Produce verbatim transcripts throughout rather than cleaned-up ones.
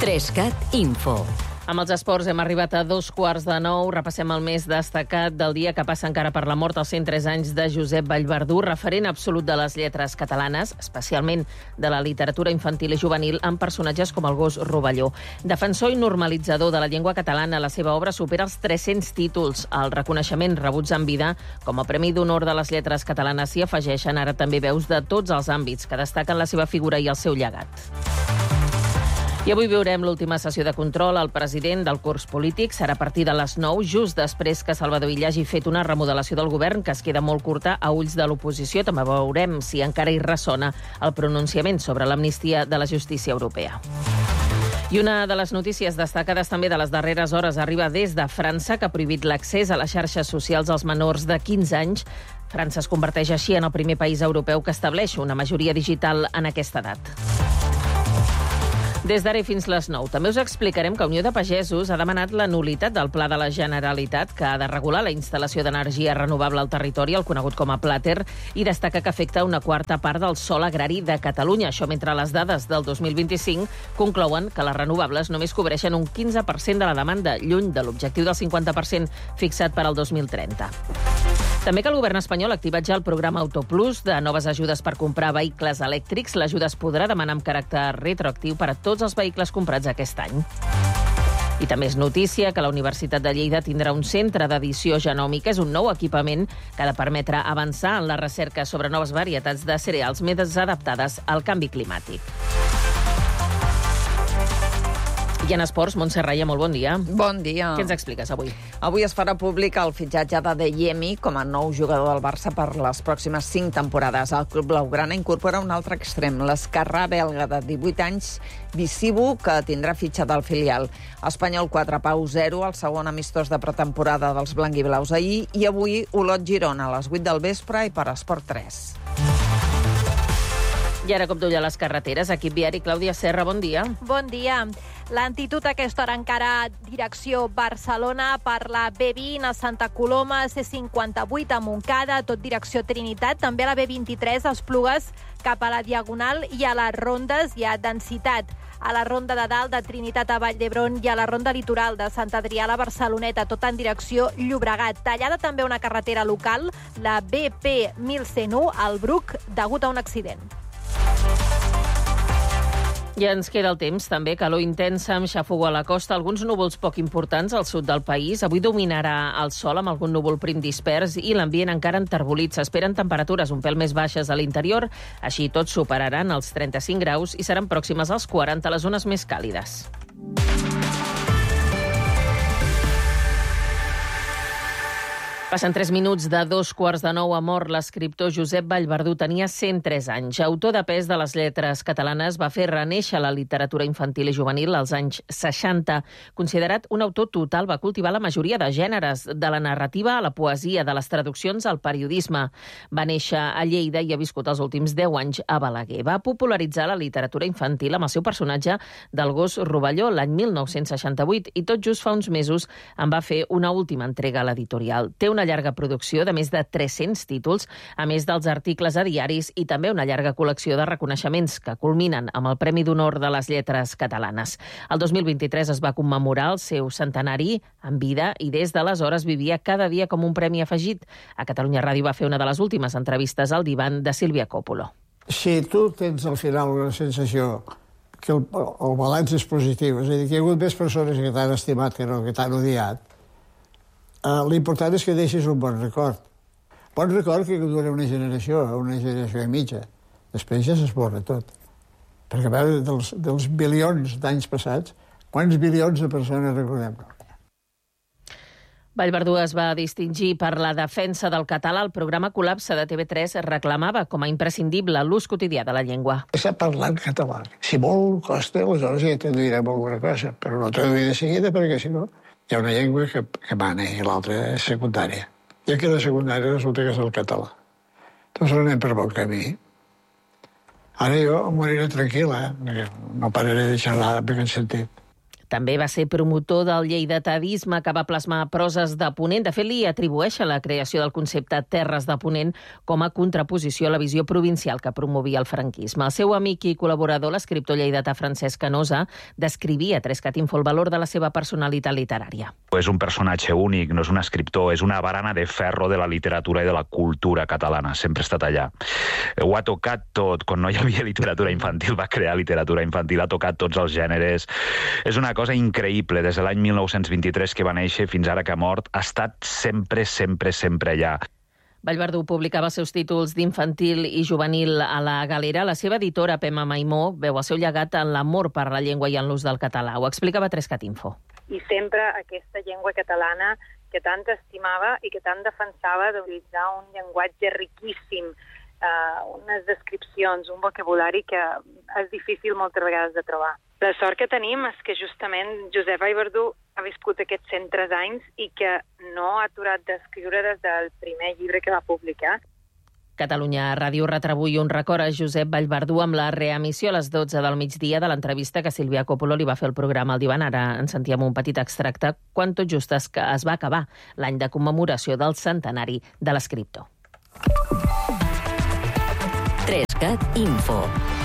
Trescat Info. Amb els esports hem arribat a dos quarts de nou. Repassem el més destacat del dia que passa encara per la mort als cent tres anys de Josep Vallverdú, referent absolut de les lletres catalanes, especialment de la literatura infantil i juvenil, amb personatges com el gos Rovelló. Defensor i normalitzador de la llengua catalana, la seva obra supera els tres-cents títols. Al reconeixement rebuts en vida com a Premi d'Honor de les Lletres Catalanes s'hi afegeixen ara també veus de tots els àmbits que destaquen la seva figura i el seu llegat. I avui veurem l'última sessió de control al president del curs polític. Serà a partir de les nou, just després que Salvador Illa hagi fet una remodelació del govern que es queda molt curta a ulls de l'oposició. També veurem si encara hi ressona el pronunciament sobre l'amnistia de la justícia europea. I una de les notícies destacades també de les darreres hores arriba des de França, que ha prohibit l'accés a les xarxes socials als menors de quinze anys. França es converteix així en el primer país europeu que estableix una majoria digital en aquesta edat. Des d'ara i fins les nou. També us explicarem que Unió de Pagesos ha demanat la nul·litat del Pla de la Generalitat que ha de regular la instal·lació d'energia renovable al territori, el conegut com a Plater, i destaca que afecta una quarta part del sòl agrari de Catalunya. Això mentre les dades del dos mil vint-i-cinc conclouen que les renovables només cobreixen un quinze per cent de la demanda, lluny de l'objectiu del cinquanta per cent fixat per al dos mil trenta. També que el govern espanyol ha activat ja el programa Autoplus de noves ajudes per comprar vehicles elèctrics. L'ajuda es podrà demanar amb caràcter retroactiu per a tots els vehicles comprats aquest any. I també és notícia que la Universitat de Lleida tindrà un centre d'edició genòmica. És un nou equipament que ha de permetre avançar en la recerca sobre noves varietats de cereals més adaptades al canvi climàtic. I en esports, Montse Raya, molt bon dia. Bon dia. Què ens expliques avui? Avui es farà públic el fitxatge de Deyemi com a nou jugador del Barça per les pròximes cinc temporades. El club blaugrana incorpora un altre extrem, l'esquerrà belga de divuit anys, Bisibu, que tindrà fitxa del filial. Espanyol quatre, Pau zero, el segon amistós de pretemporada dels blanc-i-blaus ahir, i avui Olot Girona a les vuit del vespre i per Esport tres. I ara cop d'ull a les carreteres. Equip viari, Clàudia Serra, bon dia. Bon dia. L'antitud a aquesta hora encara direcció Barcelona per la B vint a Santa Coloma, C cinquanta-vuit a Montcada, tot direcció Trinitat. També a la B vint-i-tres, a Esplugues, cap a la Diagonal, i a les rondes hi ha densitat. A la ronda de dalt de Trinitat a Vall d'Hebron i a la ronda litoral de Sant Adrià a la Barceloneta, tot en direcció Llobregat. Tallada també una carretera local, la B P mil cent u al Bruc, degut a un accident. Ja ens queda el temps, també. Calor intensa amb xafogó a la costa, alguns núvols poc importants al sud del país. Avui dominarà el sol amb algun núvol prim dispers i l'ambient encara enterbolit. S'esperen temperatures un pèl més baixes a l'interior, així tots superaran els trenta-cinc graus i seran pròximes als quaranta a les zones més càlides. Passen tres minuts de dos quarts de nou. A mort l'escriptor Josep Vallverdú. Tenia cent tres anys. Autor de pes de les lletres catalanes, va fer renéixer la literatura infantil i juvenil als anys seixanta. Considerat un autor total, va cultivar la majoria de gèneres, de la narrativa a la poesia, de les traduccions al periodisme. Va néixer a Lleida i ha viscut els últims deu anys a Balaguer. Va popularitzar la literatura infantil amb el seu personatge del gos Rovelló l'any mil nou-cents seixanta-vuit i tot just fa uns mesos en va fer una última entrega a l'editorial. Té una una llarga producció de més de tres-cents títols, a més dels articles a diaris i també una llarga col·lecció de reconeixements que culminen amb el Premi d'Honor de les Lletres Catalanes. El dos mil vint-i-tres es va commemorar el seu centenari en vida i des d'aleshores vivia cada dia com un premi afegit. A Catalunya Ràdio va fer una de les últimes entrevistes al divan de Sílvia Coppolo. Si tu tens al final una sensació que el, el balanç és positiu, és a dir, que hi ha hagut més persones que t'han estimat que no que t'han odiat, Uh, l'important és que deixis un bon record. Bon record que dura una generació, una generació i mitja. Després ja s'esborra tot. Perquè, a veure, dels, dels bilions d'anys passats, quants bilions de persones recordem? Vallverdú es va distingir per la defensa del català. El programa Col·lapse de T V tres reclamava com a imprescindible l'ús quotidià de la llengua. Està parlant català. Si molt costa, aleshores ja traduirem alguna cosa, però no traduir de seguida, perquè si no hi ha una llengua que, que mana i l'altra és secundària. I aquí la secundària resulta que és el català. Doncs anem per bon camí. Ara jo em moriré tranquil·la, eh? No pararé de xerrar en aquest sentit. També va ser promotor del lleidatadisme que va plasmar proses de Ponent. De fet, li atribueix a la creació del concepte Terres de Ponent com a contraposició a la visió provincial que promovia el franquisme. El seu amic i col·laborador, l'escriptor lleidatà Francesc Canosa, descrivia a Trescat Info el valor de la seva personalitat literària. És un personatge únic, no és un escriptor, és una barana de ferro de la literatura i de la cultura catalana. Sempre ha estat allà. Ho ha tocat tot. Quan no hi havia literatura infantil, va crear literatura infantil, ha tocat tots els gèneres. És una cosa increïble. Des de l'any mil nou-cents vint-i-tres que va néixer fins ara que ha mort, ha estat sempre, sempre, sempre allà. Vallverdú publicava els seus títols d'infantil i juvenil a la Galera. La seva editora, Pema Maimó, veu el seu llegat en l'amor per la llengua i en l'ús del català. Ho explicava Trescat Info. I sempre aquesta llengua catalana que tant estimava i que tant defensava d'utilitzar un llenguatge riquíssim, eh, unes descripcions, un vocabulari que és difícil moltes vegades de trobar. La sort que tenim és que justament Josep Vallverdú ha viscut aquests cent tres anys i que no ha aturat d'escriure des del primer llibre que va publicar. Catalunya Ràdio retrabull un record a Josep Vallverdú amb la reemissió a les dotze del migdia de l'entrevista que Sílvia Coppolo li va fer al programa El Divan. Ara en sentíem un petit extracte quan tot just es, es va acabar l'any de commemoració del centenari de l'escriptor. Trescat Info.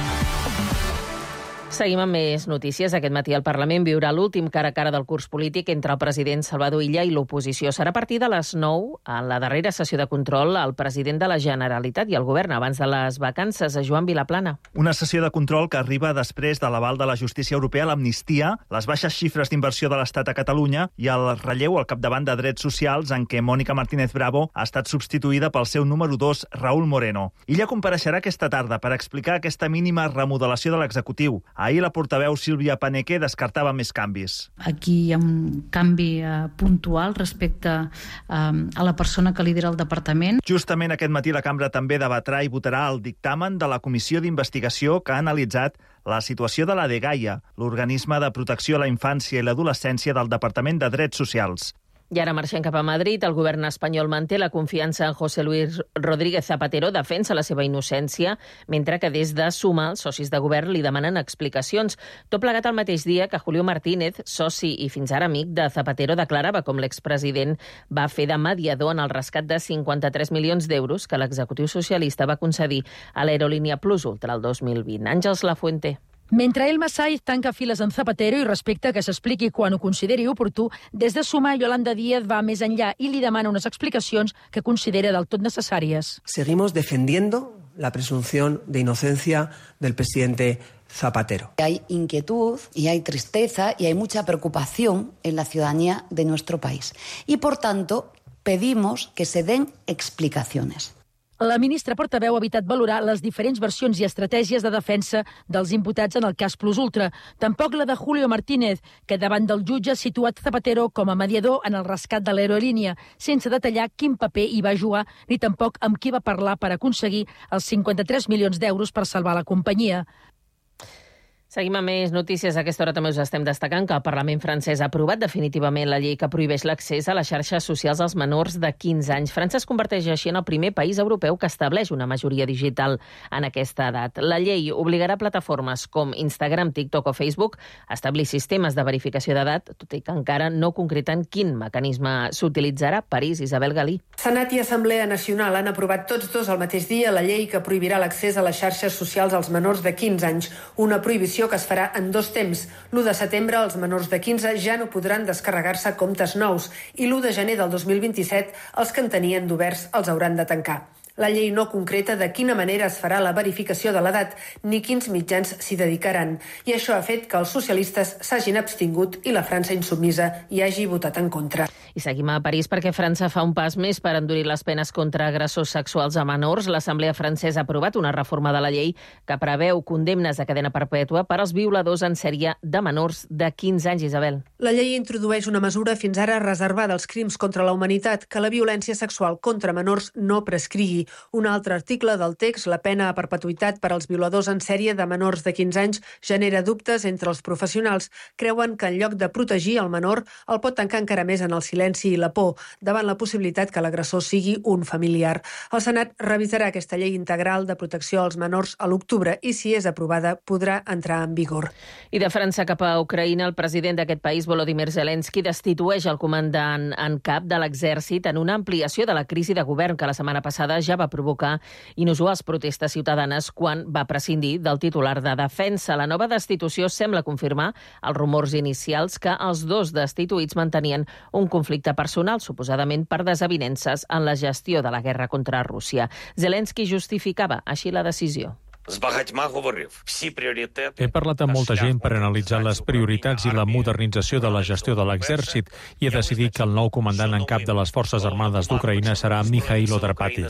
Seguim amb més notícies. Aquest matí el Parlament viurà l'últim cara a cara del curs polític entre el president Salvador Illa i l'oposició. Serà a partir de les nou, en la darrera sessió de control, al president de la Generalitat i el govern abans de les vacances, a Joan Vilaplana. Una sessió de control que arriba després de l'aval de la justícia europea a l'amnistia, les baixes xifres d'inversió de l'Estat a Catalunya i el relleu al capdavant de drets socials en què Mònica Martínez Bravo ha estat substituïda pel seu número dos, Raúl Moreno. Illa compareixerà aquesta tarda per explicar aquesta mínima remodelació de l'executiu. Ahir la portaveu Sílvia Paneque descartava més canvis. Aquí hi ha un canvi eh, puntual respecte eh, a la persona que lidera el departament. Justament aquest matí la cambra també debatrà i votarà el dictamen de la comissió d'investigació que ha analitzat la situació de la Dgaia, l'organisme de protecció a la infància i l'adolescència del Departament de Drets Socials. I ara marxem cap a Madrid. El govern espanyol manté la confiança en José Luis Rodríguez Zapatero, defensa la seva innocència, mentre que des de Suma els socis de govern li demanen explicacions. Tot plegat el mateix dia que Julio Martínez, soci i fins ara amic de Zapatero, declarava com l'expresident va fer de mediador en el rescat de cinquanta-tres milions d'euros que l'executiu socialista va concedir a l'aerolínia Plus Ultra el dos mil vint. Àngels Lafuente. Mentre Elma Saiz tanca files en Zapatero i respecta que s'expliqui quan ho consideri oportú, des de Suma Yolanda Díaz va més enllà i li demana unes explicacions que considera del tot necessàries. Seguimos defendiendo la presunción de inocencia del presidente Zapatero. Hay inquietud y hay tristeza y hay mucha preocupación en la ciudadanía de nuestro país. Y por tanto, pedimos que se den explicaciones. La ministra portaveu ha evitat valorar les diferents versions i estratègies de defensa dels imputats en el cas Plus Ultra. Tampoc la de Julio Martínez, que davant del jutge ha situat Zapatero com a mediador en el rescat de l'aerolínia, sense detallar quin paper hi va jugar ni tampoc amb qui va parlar per aconseguir els cinquanta-tres milions d'euros per salvar la companyia. Seguim amb més notícies. A aquesta hora també us estem destacant que el Parlament francès ha aprovat definitivament la llei que prohibeix l'accés a les xarxes socials als menors de quinze anys. França es converteix així en el primer país europeu que estableix una majoria digital en aquesta edat. La llei obligarà plataformes com Instagram, TikTok o Facebook a establir sistemes de verificació d'edat, tot i que encara no concreten quin mecanisme s'utilitzarà. París, Isabel Galí. Senat i Assemblea Nacional han aprovat tots dos al mateix dia la llei que prohibirà l'accés a les xarxes socials als menors de quinze anys, una prohibició que es farà en dos temps. l'u de setembre els menors de quinze ja no podran descarregar-se comptes nous i l'u de gener del dos mil vint-i-set els que en tenien d'oberts els hauran de tancar. La llei no concreta de quina manera es farà la verificació de l'edat ni quins mitjans s'hi dedicaran. I això ha fet que els socialistes s'hagin abstingut i la França insubmisa hi hagi votat en contra. I seguim a París perquè França fa un pas més per endurir les penes contra agressors sexuals a menors. L'Assemblea francesa ha aprovat una reforma de la llei que preveu condemnes de cadena perpètua per als violadors en sèrie de menors de quinze anys, Isabel. La llei introdueix una mesura fins ara reservada als crims contra la humanitat, que la violència sexual contra menors no prescrigui. Un altre article del text, la pena a perpetuïtat per als violadors en sèrie de menors de quinze anys, genera dubtes entre els professionals. Creuen que en lloc de protegir el menor, el pot tancar encara més en el silenci i la por, davant la possibilitat que l'agressor sigui un familiar. El Senat revisarà aquesta llei integral de protecció als menors a l'octubre i, si és aprovada, podrà entrar en vigor. I de França cap a Ucraïna, el president d'aquest país, Volodymyr Zelensky, destitueix el comandant en cap de l'exèrcit en una ampliació de la crisi de govern que la setmana passada ja va provocar inusuals protestes ciutadanes quan va prescindir del titular de defensa. La nova destitució sembla confirmar els rumors inicials que els dos destituïts mantenien un conflicte personal, suposadament per desavinences en la gestió de la guerra contra Rússia. Zelensky justificava així la decisió. He parlat amb molta gent per analitzar les prioritats i la modernització de la gestió de l'exèrcit i he decidit que el nou comandant en cap de les Forces Armades d'Ucraïna serà Mikhailo Drapati.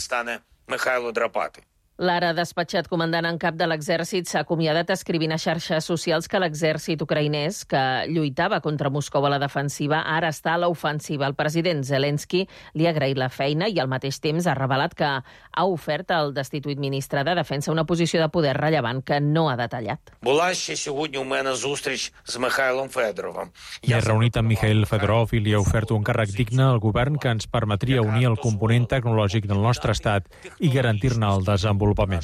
L'ara despatxat comandant en cap de l'exèrcit s'ha acomiadat escrivint a xarxes socials que l'exèrcit ucraïnès, que lluitava contra Moscou a la defensiva, ara està a l'ofensiva. El president Zelensky li ha agraït la feina i al mateix temps ha revelat que ha ofert al destituït ministre de Defensa una posició de poder rellevant que no ha detallat. M'he reunit amb Mikhail Fedorov i li he ofert un càrrec digne al govern que ens permetria unir el component tecnològic del nostre estat i garantir-ne el desenvolupament.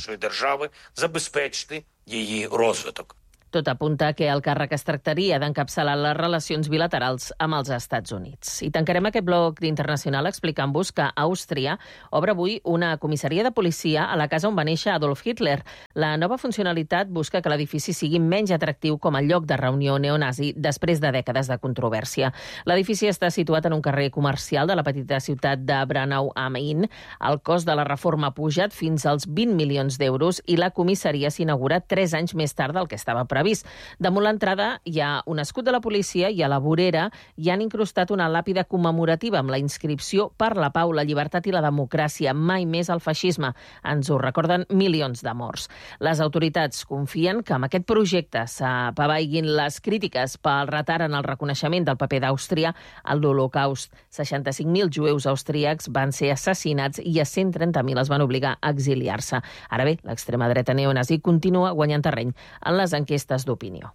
Tot apunta que el càrrec es tractaria d'encapçalar les relacions bilaterals amb els Estats Units. I tancarem aquest bloc d'internacional explicant-vos que Àustria obre avui una comissaria de policia a la casa on va néixer Adolf Hitler. La nova funcionalitat busca que l'edifici sigui menys atractiu com a lloc de reunió neonazi després de dècades de controvèrsia. L'edifici està situat en un carrer comercial de la petita ciutat de Braunau am Inn. El cost de la reforma ha pujat fins als vint milions d'euros i la comissaria s'inaugura tres anys més tard del que estava previst. Damunt l'entrada hi ha un escut de la policia i a la vorera hi han incrustat una làpida commemorativa amb la inscripció "Per la pau, la llibertat i la democràcia, mai més el feixisme". Ens ho recorden milions de morts. Les autoritats confien que amb aquest projecte s'apaveguin les crítiques pel retard en el reconeixement del paper d'Àustria en l'Holocaust. seixanta-cinc mil jueus austríacs van ser assassinats i a cent trenta mil es van obligar a exiliar-se. Ara bé, l'extrema dreta neonazi continua guanyant terreny en les enquestes d'opinió.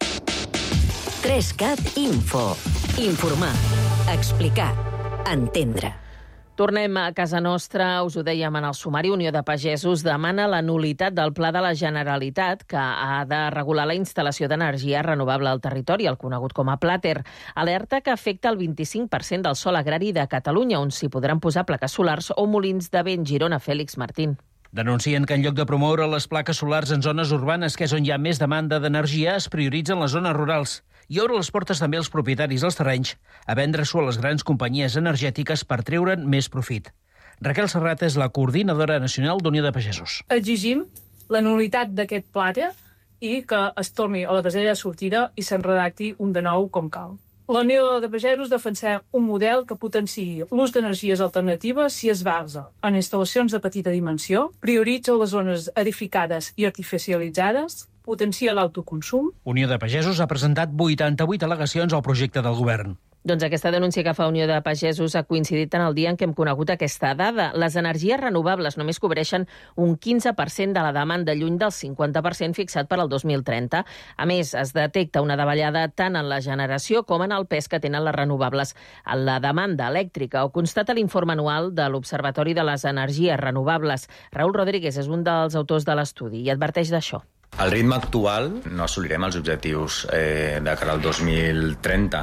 tres cat Info. Informar, explicar, entendre. Tornem a casa nostra, us ho dèiem en el sumari. Unió de Pagesos demana la nul·litat del Pla de la Generalitat que ha de regular la instal·lació d'energia renovable al territori, el conegut com a Plater. Alerta que afecta el vint-i-cinc per cent del sòl agrari de Catalunya, on s'hi podran posar plaques solars o molins de vent. Girona, Fèlix Martín. Denuncien que en lloc de promoure les plaques solars en zones urbanes, que és on hi ha més demanda d'energia, es prioritzen les zones rurals i obre les portes també als propietaris dels terrenys a vendre-s'ho a les grans companyies energètiques per treure'n més profit. Raquel Serrat és la coordinadora nacional d'Unió de Pagesos. Exigim la nul·litat d'aquest Plater i que es torni a la casella de sortida i se'n redacti un de nou com cal. La Unió de Pagesos defensem un model que potenciï l'ús d'energies alternatives si es basa en instal·lacions de petita dimensió, prioritza les zones edificades i artificialitzades, potencia l'autoconsum. Unió de Pagesos ha presentat vuitanta-vuit al·legacions al projecte del govern. Doncs aquesta denúncia que fa Unió de Pagesos ha coincidit en el dia en què hem conegut aquesta dada. Les energies renovables només cobreixen un quinze per cent de la demanda, lluny del cinquanta per cent fixat per al dos mil trenta. A més, es detecta una davallada tant en la generació com en el pes que tenen les renovables en la demanda elèctrica. Ho constata l'informe anual de l'Observatori de les Energies Renovables. Raül Rodríguez és un dels autors de l'estudi i adverteix d'això. Al ritme actual no assolirem els objectius eh, de cara al dos mil trenta.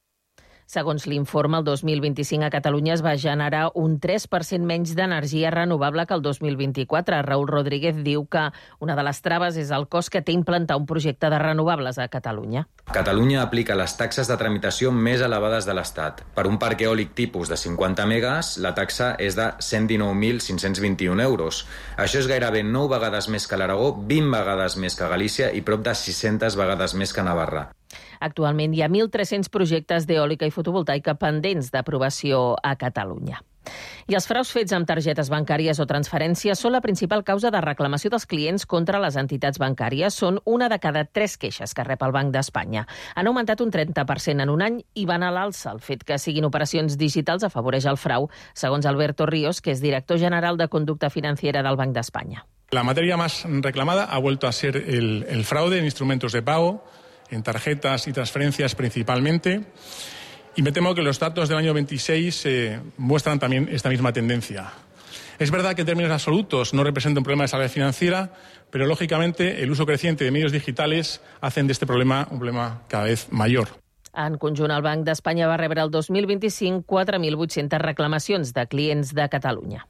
Segons l'informe, el dos mil vint-i-cinc a Catalunya es va generar un tres per cent menys d'energia renovable que el dos mil vint-i-quatre. Raül Rodríguez diu que una de les traves és el cost que té implantar un projecte de renovables a Catalunya. Catalunya aplica les taxes de tramitació més elevades de l'Estat. Per un parc eòlic tipus de cinquanta megas, la taxa és de cent dinou mil cinc-cents vint-i-un euros. Això és gairebé nou vegades més que l'Aragó, vint vegades més que Galícia i prop de sis-centes vegades més que Navarra. Actualment hi ha mil tres-cents projectes d'eòlica i fotovoltaica pendents d'aprovació a Catalunya. I els fraus fets amb targetes bancàries o transferències són la principal causa de reclamació dels clients contra les entitats bancàries. Són una de cada tres queixes que rep el Banc d'Espanya. Han augmentat un trenta per cent en un any i van a l'alça. El fet que siguin operacions digitals afavoreix el frau, segons Alberto Ríos, que és director general de Conducta Financiera del Banc d'Espanya. La materia más reclamada ha vuelto a ser el, el fraude en instrumentos de pago, en tarjetas y transferencias principalmente. Y me temo que los datos del año veintiséis eh, muestran también esta misma tendencia. Es verdad que en términos absolutos no representa un problema de salud financiera, pero lógicamente el uso creciente de medios digitales hacen de este problema un problema cada vez mayor. En conjunt, el Banc d'Espanya va rebre el dos mil vint-i-cinc quatre mil vuit-centes reclamacions de clients de Catalunya.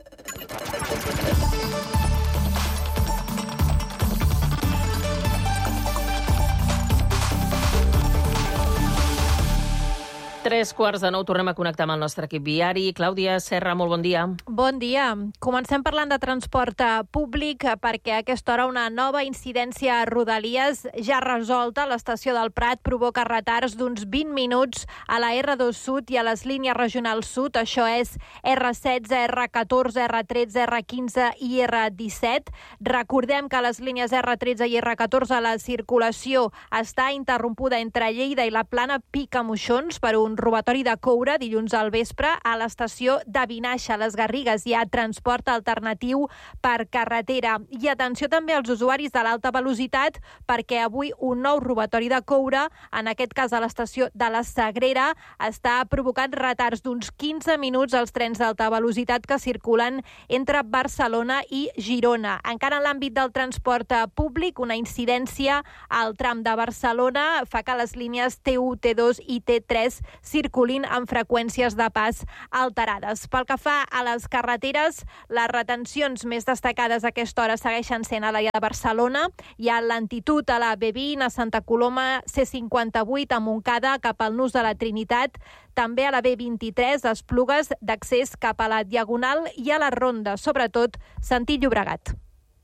Tres quarts de nou, tornem a connectar amb el nostre equip viari. Clàudia Serra, molt bon dia. Bon dia. Comencem parlant de transport públic perquè a aquesta hora una nova incidència a Rodalies ja resolta. L'estació del Prat provoca retards d'uns vint minuts a la erre dos Sud i a les línies regionals Sud. Això és erre setze, erre catorze, erre tretze, erre quinze i erre disset. Recordem que a les línies erre tretze i erre catorze la circulació està interrompuda entre Lleida i la Plana Picamoixons per un robatori de coure dilluns al vespre a l'estació de Vinaixa, a les Garrigues. Hi ha transport alternatiu per carretera. I atenció també als usuaris de l'alta velocitat perquè avui un nou robatori de coure, en aquest cas a l'estació de la Sagrera, està provocant retards d'uns quinze minuts als trens d'alta velocitat que circulen entre Barcelona i Girona. Encara en l'àmbit del transport públic, una incidència al tram de Barcelona fa que les línies T u, T dos i T tres circulin amb freqüències de pas alterades. Pel que fa a les carreteres, les retencions més destacades a aquesta hora segueixen sent a la de Barcelona. Hi ha lentitud a la be vint, a Santa Coloma, ce cinquanta-vuit, a Montcada, cap al Nus de la Trinitat, també a la be vint-i-tres, Esplugues d'accés cap a la Diagonal i a la Ronda, sobretot sentit Llobregat.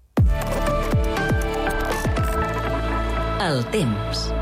El temps.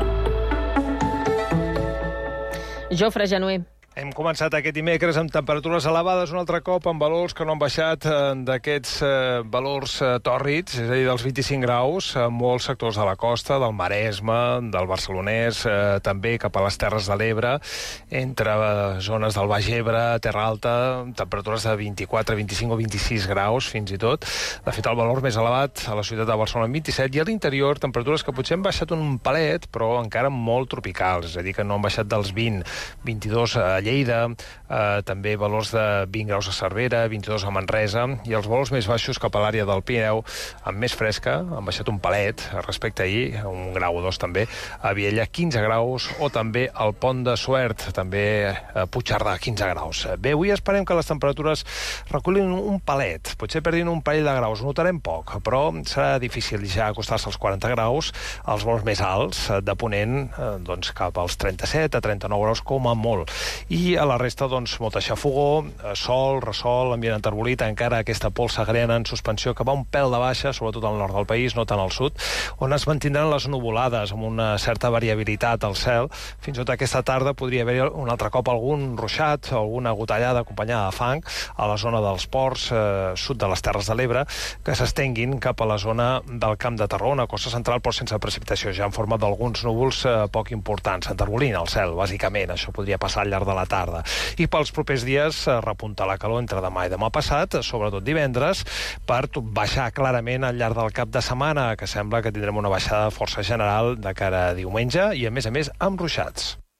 Jofre Januer. Hem començat aquest dimecres amb temperatures elevades un altre cop, amb valors que no han baixat eh, d'aquests eh, valors eh, tòrrids, és a dir, dels vint-i-cinc graus, en molts sectors de la costa, del Maresme, del Barcelonès, eh, també cap a les Terres de l'Ebre, entre eh, zones del Baix Ebre, Terra Alta, temperatures de vint-i-quatre, vint-i-cinc o vint-i-sis graus, fins i tot. De fet, el valor més elevat a la ciutat de Barcelona, vint-i-set, i a l'interior, temperatures que potser han baixat un palet, però encara molt tropicals, és a dir, que no han baixat dels vint, vint-i-dos a Lleida, eh, també valors de vint graus a Cervera, vint-i-dos a Manresa, i els valors més baixos cap a l'àrea del Pirineu, amb més fresca, han baixat un palet respecte a ahir, un grau o dos també, a Viella quinze graus, o també al Pont de Suert, també a Puigcerdà quinze graus. Bé, avui esperem que les temperatures reculin un palet, potser perdin un parell de graus, ho notarem poc, però serà difícil ja acostar-se als quaranta graus, els valors més alts de Ponent, eh, doncs cap als trenta-set a trenta-nou graus com a molt. I a la resta, doncs, molta xafogó, sol, ressol, ambient enterbolit, encara aquesta pols agrena en suspensió que va un pèl de baixa, sobretot al nord del país, no tant al sud, on es mantindran les nuvolades amb una certa variabilitat al cel. Fins i tot aquesta tarda podria haver-hi un altre cop algun ruixat o alguna gotellada acompanyada de fang a la zona dels ports, eh, sud de les Terres de l'Ebre, que s'estenguin cap a la zona del Camp de Tarragona, costa central, però sense precipitació, ja en forma d'alguns núvols eh, poc importants, enterbolint el cel, bàsicament. Això podria passar al llarg de la tarda. I pels propers dies repunta la calor entre demà i demà passat, sobretot divendres, per baixar clarament al llarg del cap de setmana, que sembla que tindrem una baixada força general de cara a diumenge i, a més a més, amb ruixats.